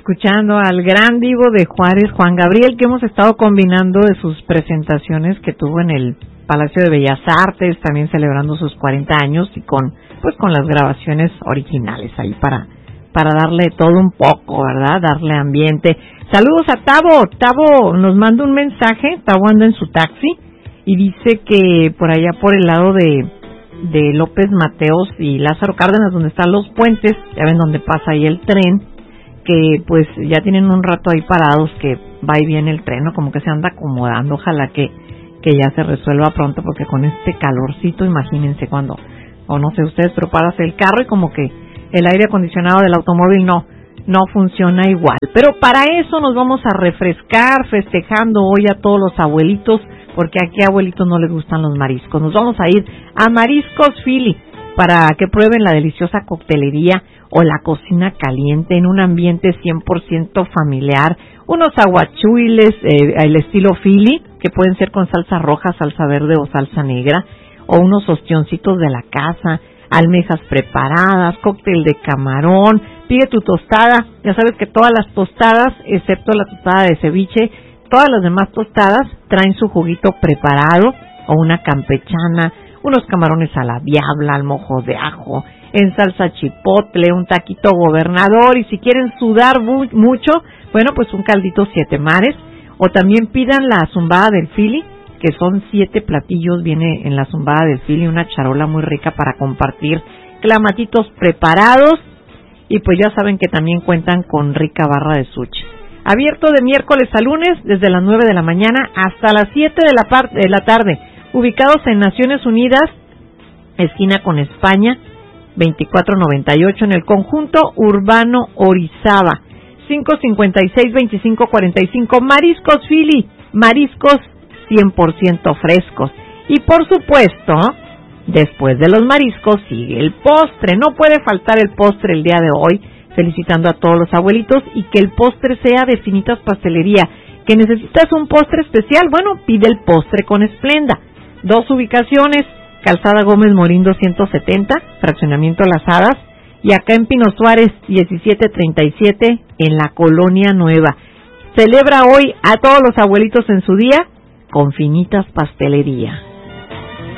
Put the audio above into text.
escuchando al gran divo de Juárez, Juan Gabriel, que hemos estado combinando de sus presentaciones que tuvo en el Palacio de Bellas Artes, también celebrando sus 40 años y con las grabaciones originales ahí para darle todo un poco, ¿verdad? Darle ambiente. Saludos a Tavo. Tavo nos manda un mensaje. Tavo anda en su taxi y dice que por allá por el lado de López Mateos y Lázaro Cárdenas, donde están los puentes, ya ven donde pasa ahí el tren, que pues ya tienen un rato ahí parados, que va y viene el tren, ¿no? Como que se anda acomodando. Ojalá que ya se resuelva pronto, porque con este calorcito, imagínense cuando, o no sé ustedes, pero paras el carro y como que el aire acondicionado del automóvil no funciona igual. Pero para eso nos vamos a refrescar festejando hoy a todos los abuelitos, porque aquí a abuelitos no les gustan los mariscos. Nos vamos a ir a Mariscos Philly para que prueben la deliciosa coctelería o la cocina caliente en un ambiente 100% familiar. Unos aguachiles al estilo Philly, que pueden ser con salsa roja, salsa verde o salsa negra, o unos ostioncitos de la casa, almejas preparadas, cóctel de camarón. Pide tu tostada. Ya sabes que todas las tostadas, excepto la tostada de ceviche, todas las demás tostadas traen su juguito preparado, o una campechana, unos camarones a la diabla, al mojo de ajo, en salsa chipotle, un taquito gobernador, y si quieren sudar mucho, bueno, pues un caldito 7 mares, o también pidan la zumbada del Philly, que son 7 platillos, viene en la zumbada del Philly, una charola muy rica para compartir, clamatitos preparados, y pues ya saben que también cuentan con rica barra de sushi. Abierto de miércoles a lunes, desde las 9 de la mañana hasta las 7 de la tarde, ubicados en Naciones Unidas, esquina con España, 2498, en el conjunto urbano Orizaba, 556-2545, Mariscos Philly, mariscos 100% frescos. Y por supuesto, después de los mariscos sigue el postre. No puede faltar el postre el día de hoy, felicitando a todos los abuelitos, y que el postre sea de Finitas Pastelería. ¿Que necesitas un postre especial? Bueno, pide el postre con Esplenda. 2 ubicaciones, Calzada Gómez Morín 270, Fraccionamiento Las Hadas, y acá en Pino Suárez 1737, en la Colonia Nueva. Celebra hoy a todos los abuelitos en su día con Finitas Pastelería.